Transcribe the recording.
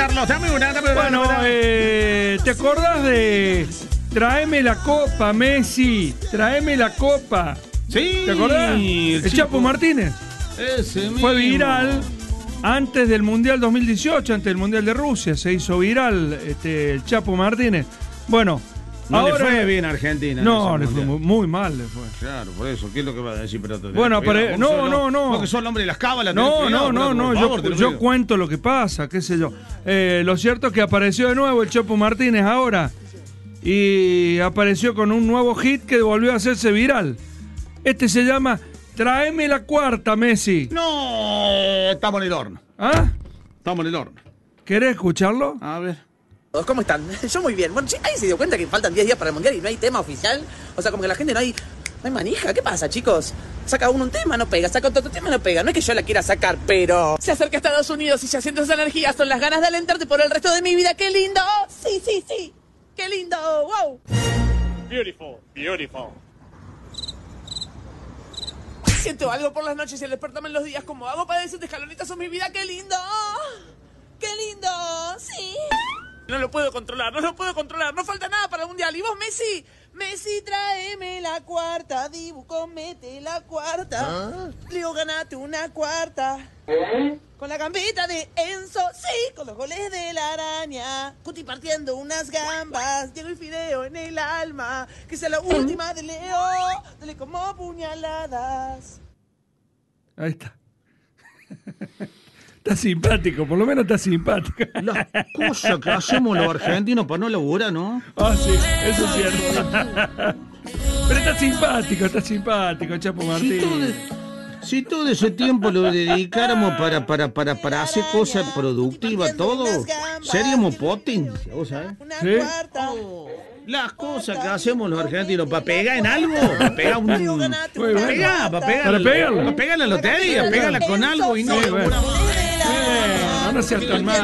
Carlos. Dame una. Bueno, ¿te acordás de Tráeme la copa, Messi? Tráeme la copa. Sí. ¿Te acordás? El Chapo Martínez. Ese mismo. Fue viral antes del Mundial 2018, antes del Mundial de Rusia. Se hizo viral el Chapo Martínez. Bueno, no ahora le fue bien a Argentina. No, le fue muy mal. Le fue. Claro, por eso. ¿Qué es lo que va a decir? Pero bueno, pero no. Porque sos el hombre de las cábalas. No. Yo cuento lo que pasa, qué sé yo. Lo cierto es que apareció de nuevo el Chapo Martínez ahora. Y apareció con un nuevo hit que volvió a hacerse viral. Este se llama Tráeme la cuarta, Messi. No, estamos en el horno. ¿Ah? Estamos en el horno. ¿Querés escucharlo? A ver. ¿Cómo están? Yo muy bien. Bueno, ¿alguien se dio cuenta que faltan 10 días para el Mundial y no hay tema oficial? O sea, como que la gente no hay manija. ¿Qué pasa, chicos? Saca uno un tema, no pega. Saca otro tema, no pega. No es que yo la quiera sacar, pero... Se acerca a Estados Unidos y ya siento esa energía. Son las ganas de alentarte por el resto de mi vida. ¡Qué lindo! Sí. ¡Qué lindo! ¡Wow! Beautiful. Siento algo por las noches y al despertarme en los días. ¿Cómo hago para decirte escalonitas son mi vida? ¡Qué lindo! ¡Qué lindo! ¡Sí! No lo puedo controlar. No falta nada para el Mundial. ¿Y vos, Messi? Messi, tráeme la cuarta. Dibu, comete la cuarta. Leo, ganate una cuarta. Con la gambita de Enzo, sí, con los goles de la araña. Cuti partiendo unas gambas. Diego y Fideo en el alma. Que sea la última de Leo. Dale como puñaladas. Ahí está. Está simpático, por lo menos está simpático. Las cosas que hacemos los argentinos para no laburar, ¿no? Ah, sí, eso es cierto. Pero está simpático, Chapo Martínez. Si todo ese tiempo lo dedicáramos para hacer cosas productivas, todo, seríamos potencia, ¿vos sabés? ¿Sí? Las cosas que hacemos los argentinos para pegar en algo, para pegar para pegar la lotería, pegarla con algo y no. No seas tan mal.